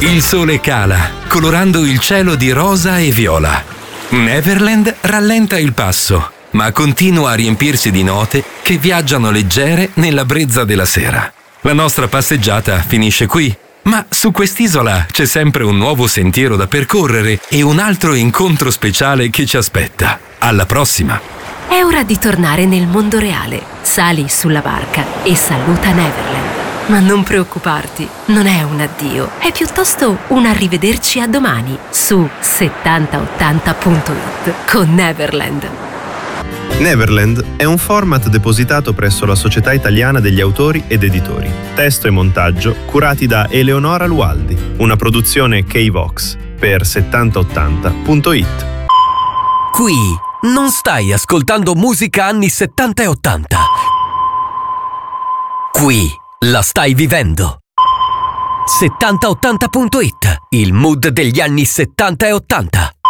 Il sole cala, colorando il cielo di rosa e viola. Neverland rallenta il passo, ma continua a riempirsi di note che viaggiano leggere nella brezza della sera. La nostra passeggiata finisce qui, ma su quest'isola c'è sempre un nuovo sentiero da percorrere e un altro incontro speciale che ci aspetta. Alla prossima! È ora di tornare nel mondo reale. Sali sulla barca e saluta Neverland. Ma non preoccuparti, non è un addio, è piuttosto un arrivederci a domani su 7080.it con Neverland. Neverland è un format depositato presso la Società Italiana degli Autori ed Editori. Testo e montaggio curati da Eleonora Lualdi, una produzione K-Vox per 7080.it. Qui non stai ascoltando musica anni 70 e 80. Qui la stai vivendo. 7080.it, il mood degli anni 70 e 80.